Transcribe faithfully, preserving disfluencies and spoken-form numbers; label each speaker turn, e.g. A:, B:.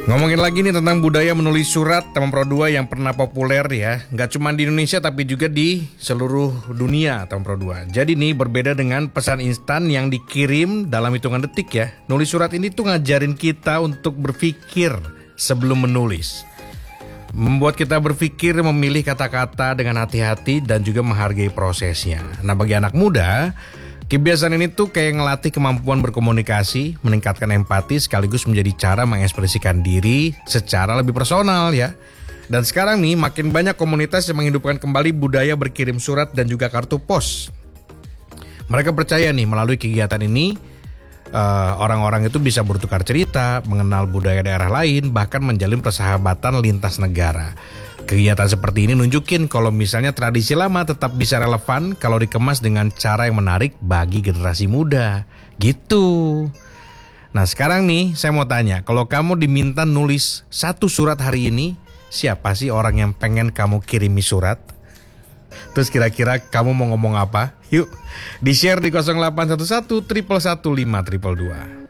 A: Ngomongin lagi nih tentang budaya menulis surat teman Pro dua yang pernah populer ya. Nggak cuma di Indonesia tapi juga di seluruh dunia teman Pro dua. Jadi nih berbeda dengan pesan instan yang dikirim dalam hitungan detik ya. Nulis surat ini tuh ngajarin kita untuk berpikir sebelum menulis. Membuat kita berpikir, memilih kata-kata dengan hati-hati dan juga menghargai prosesnya. Nah bagi anak muda, kebiasaan ini tuh kayak ngelatih kemampuan berkomunikasi, meningkatkan empati sekaligus menjadi cara mengekspresikan diri secara lebih personal ya. Dan sekarang nih makin banyak komunitas yang menghidupkan kembali budaya berkirim surat dan juga kartu pos. Mereka percaya nih melalui kegiatan ini uh, orang-orang itu bisa bertukar cerita, mengenal budaya daerah lain, bahkan menjalin persahabatan lintas negara. Kegiatan seperti ini nunjukin kalau misalnya tradisi lama tetap bisa relevan kalau dikemas dengan cara yang menarik bagi generasi muda. Gitu. Nah sekarang nih saya mau tanya, kalau kamu diminta nulis satu surat hari ini, siapa sih orang yang pengen kamu kirimi surat? Terus kira-kira kamu mau ngomong apa? Yuk, di-share di nol delapan satu satu satu satu lima dua dua dua.